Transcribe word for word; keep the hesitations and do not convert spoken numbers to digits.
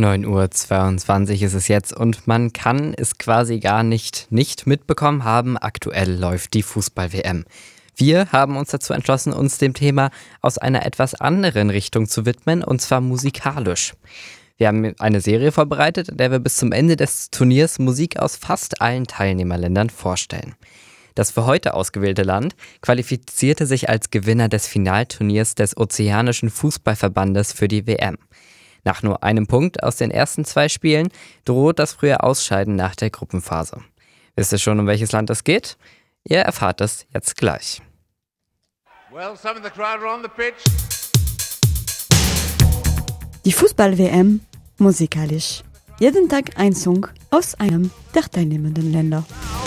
neun Uhr zweiundzwanzig ist es jetzt und man kann es quasi gar nicht nicht mitbekommen haben. Aktuell läuft die Fußball-W M. Wir haben uns dazu entschlossen, uns dem Thema aus einer etwas anderen Richtung zu widmen, und zwar musikalisch. Wir haben eine Serie vorbereitet, in der wir bis zum Ende des Turniers Musik aus fast allen Teilnehmerländern vorstellen. Das für heute ausgewählte Land qualifizierte sich als Gewinner des Finalturniers des Ozeanischen Fußballverbandes für die W M. Nach nur einem Punkt aus den ersten zwei Spielen droht das frühe Ausscheiden nach der Gruppenphase. Wisst ihr schon, um welches Land es geht? Ihr erfahrt es jetzt gleich. Well, some of the crowd are on the pitch. Die Fußball-W M musikalisch. Jeden Tag ein Song aus einem der teilnehmenden Länder.